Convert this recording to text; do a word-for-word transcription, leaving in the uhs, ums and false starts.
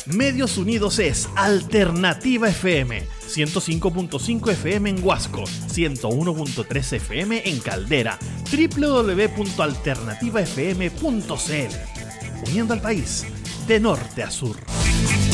Medios Unidos es Alternativa F M, ciento cinco punto cinco F M en Huasco, ciento uno punto tres F M en Caldera, doble u doble u doble u punto alternativa f m punto c l. Uniendo al país de norte a sur.